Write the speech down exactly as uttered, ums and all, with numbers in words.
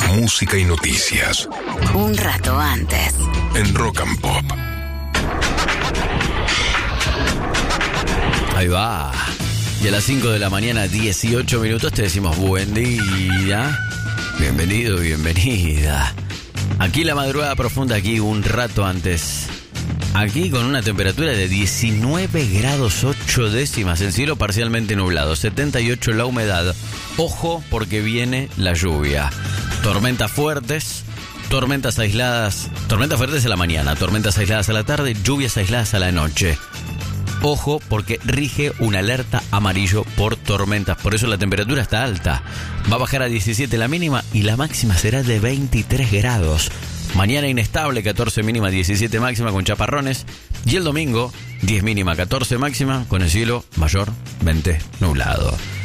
música y noticias. Un rato antes. En Rock and Pop. Ahí va. Y a las cinco de la mañana, dieciocho minutos, te decimos buen día. Bienvenido, bienvenida. Aquí la madrugada profunda, aquí un rato antes. Aquí con una temperatura de diecinueve grados ocho décimas, el cielo parcialmente nublado, setenta y ocho la humedad. Ojo porque viene la lluvia. Tormentas fuertes, tormentas aisladas, tormentas fuertes a la mañana, tormentas aisladas a la tarde, lluvias aisladas a la noche. Ojo porque rige una alerta amarillo por tormentas, por eso la temperatura está alta. Va a bajar a diecisiete la mínima y la máxima será de veintitrés grados. Mañana inestable, catorce mínima, diecisiete máxima con chaparrones. Y el domingo, diez mínima, catorce máxima con el cielo mayormente nublado.